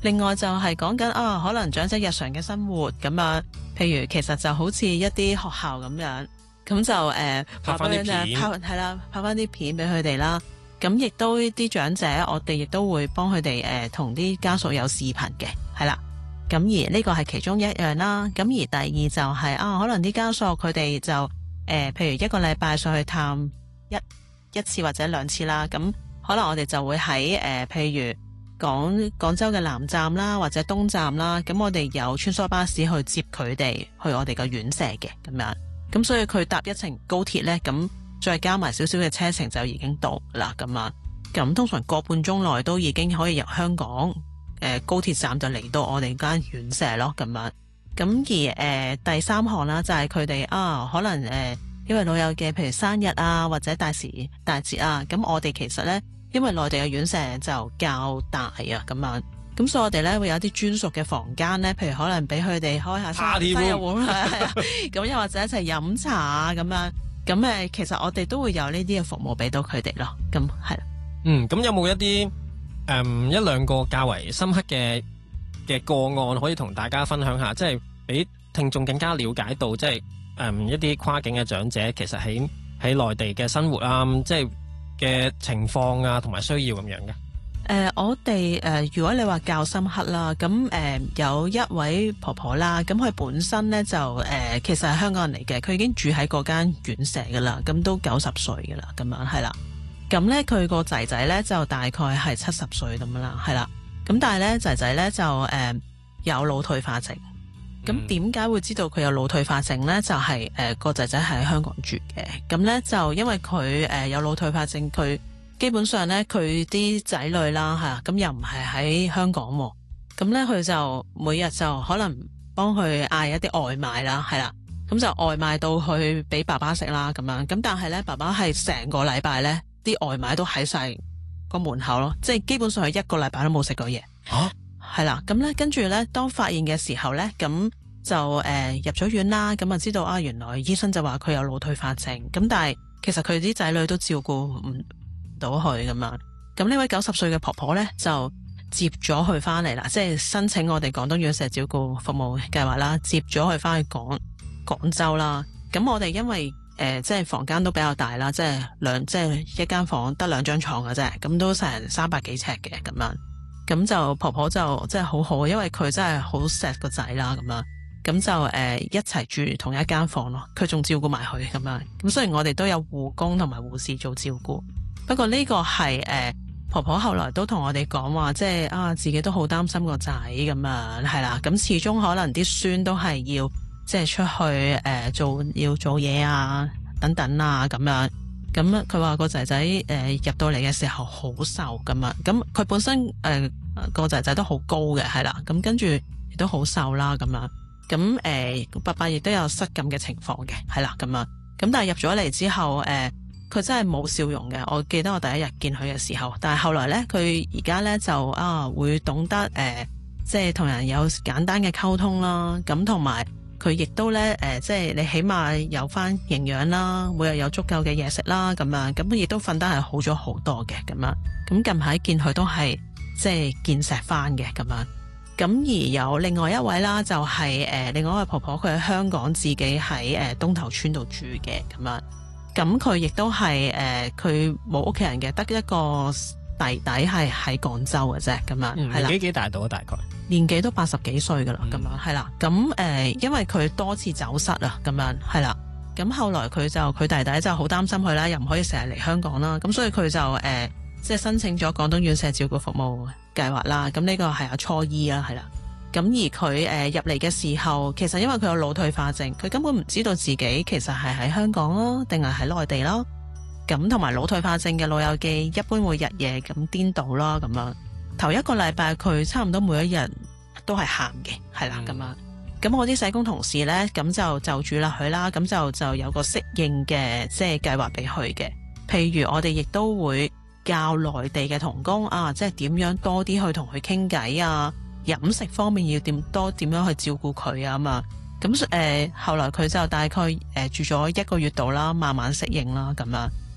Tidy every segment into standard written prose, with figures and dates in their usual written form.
另外就係講緊可能長者日常嘅生活咁啊，譬如其實就好似一啲學校咁樣，咁就拍翻啲片， 係啦，拍翻啲片俾佢哋啦。咁亦都啲長者，我哋亦都會幫佢哋同啲家屬有視頻嘅，係啦。咁而呢個係其中一樣啦。咁而第二就係可能啲家屬佢哋就譬如一個禮拜上去探一次或者2次啦。咁可能我哋就會喺譬如廣州嘅南站啦，或者東站啦。咁我哋有穿梭巴士去接佢哋去我哋個院舍嘅咁樣。咁所以佢搭一程高鐵呢，咁再加埋少少嘅車程就已經到啦咁樣。咁通常個半鐘內都已經可以由香港高鐵站就嚟到我哋間院舍咯咁樣。咁而第三項啦，就係佢哋可能因為老友嘅譬如生日啊，或者大時大節啊，咁我哋其實呢，因為內地嘅院舍就較大啊咁樣，咁所以我哋呢會有啲專屬嘅房間呢，譬如可能俾佢哋開下生日會，係啊，咁又或者一齊飲茶啊咁樣。咁其實我哋都會有呢啲嘅服務俾到佢哋咯，咁係啦。 咁有冇一啲一兩個較為深刻嘅個案可以同大家分享下，即係俾聽眾更加了解到，即係一啲跨境嘅長者其實喺內地嘅生活啊，即係嘅情況啊，同埋需要咁樣嘅。 我哋如果你話較深刻啦，咁有一位婆婆啦，咁佢本身咧就其實係香港人嚟嘅，佢已經住喺嗰間院舍噶啦，咁都90歲噶啦，咁樣係啦。咁咧佢個仔仔咧就大概係70歲咁樣啦，係啦。咁但係咧仔仔咧就有腦退化症。咁點解會知道佢有腦退化症咧？就係個仔仔喺香港住嘅，咁咧就因為佢有腦退化症，佢基本上咧佢啲仔女啦咁又唔係喺香港喎，咁咧佢就每日就可能幫佢嗌一啲外賣啦，係啦，咁就外賣到去俾爸爸食啦咁樣，咁但係咧爸爸係成個禮拜咧啲外賣都喺晒個門口咯，即係基本上係一個禮拜都冇食過嘢。係啦，咁咧跟住咧當發現嘅時候咧，咁就入咗院啦，咁啊知道原來醫生就話佢有腦退化症，咁但係其實佢啲仔女都照顧唔到佢咁樣。咁呢位90歲嘅婆婆咧就接咗佢翻嚟啦，即係申請我哋廣東院舍照顧服務計劃啦，接咗佢翻去廣州啦。咁我哋因為即係房間都比較大啦，即係一間房得2張床嘅啫，咁都成300幾尺嘅咁樣。咁就婆婆就真係好好，因為佢真係好錫個仔啦咁樣。咁就一齊住同一間房咯，佢仲照顧埋佢咁樣。咁雖然我哋都有護工同埋護士做照顧，不過呢個係婆婆後來都同我哋講話，即係自己都好擔心個仔咁樣，係啦。咁始終可能啲孫都係要即係出去要做嘢啊等等啊咁樣。咁佢話個仔仔入到嚟嘅時候好瘦咁樣，咁佢本身個仔仔都好高嘅，係啦。咁跟住亦都好瘦啦咁樣。咁爸爸亦都有失禁嘅情況嘅，係啦咁樣。咁但係入咗嚟之後，佢真係冇笑容嘅。我記得我第一日見佢嘅時候，但係後來咧，佢而家咧就會懂得即係同人有簡單嘅溝通啦。咁同埋佢亦都咧即係你起碼有翻營養啦，每日有足夠嘅嘢食啦，咁樣咁亦都瞓得係好咗好多嘅咁樣。咁近排見佢都係即係見錫翻嘅咁樣。咁而有另外一位啦，就係另外一位婆婆，佢喺香港自己喺東頭村度住嘅咁樣。咁佢亦都係佢冇屋企人嘅，得一個弟弟係喺廣州嘅啫咁樣。係啦， 年紀幾大到啊？大概年紀都80幾歲噶啦，咁樣係啦。咁因為佢多次走失啊，咁樣係啦。咁後來佢弟弟就好擔心佢啦，又唔可以成日嚟香港啦。咁所以佢就即係申請咗廣東院舍照顧服務計劃啦。咁呢個係阿初醫啦，係啦。咁而佢入嚟嘅時候，其實因為佢有腦退化症，佢根本唔知道自己其實係喺香港咯，定係喺內地咯。咁同埋腦退化症嘅老友記一般會日夜咁顛倒啦，咁樣。頭一個禮拜佢差唔多每一日都係喊嘅，係啦咁樣。咁我啲社工同事呢，咁就住啦佢啦，咁就有個適應嘅即係計劃俾佢嘅。譬如我哋亦都會教內地嘅同工即係點樣多啲去同佢傾偈啊，飲食方面要點樣去照顧佢啊嘛。咁後來佢就大概住咗1個月度啦，慢慢適應啦咁樣。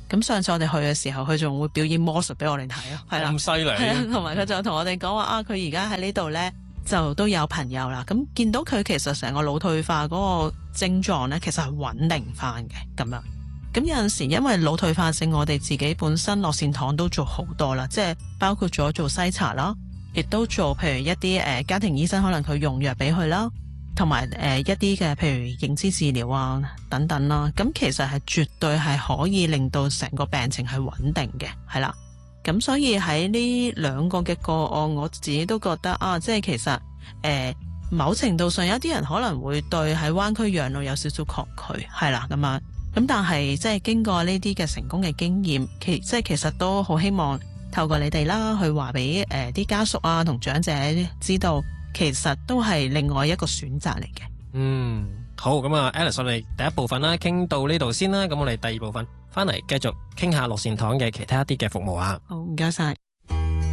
咁上次我哋去嘅時候，佢仲會表演魔術俾我哋睇咯，係啦， 咁犀利， 係啊，同埋佢就同我哋講話啊，佢而家喺呢度咧就都有朋友啦。咁見到佢其實成個腦退化嗰個症狀咧，其實係穩定翻嘅咁樣。咁有陣時因為腦退化症，我哋自己本身樂善堂都做好多啦，即係包括咗做篩查啦，亦都做譬如一啲家庭醫生可能佢用藥俾佢啦，同埋一啲嘅譬如認知治療啊等等啦。咁其實係絕對係可以令到成個病情係穩定嘅，係啦。咁所以喺呢兩個嘅個案，我自己都覺得啊，即係其實某程度上有啲人可能會對喺灣區養老有少少抗拒，係啦咁啊。咁但係即係經過呢啲嘅成功嘅經驗，其實都好希望透過你哋啦，去話俾啲家屬啊同長者知道，其實都係另外一個選擇嚟嘅。 好，咁啊 Alice， 我哋第一部分啦，傾到呢度先啦，咁我哋第二部分翻嚟繼續傾下樂善堂嘅其他一啲嘅服務啊。 好，唔該晒。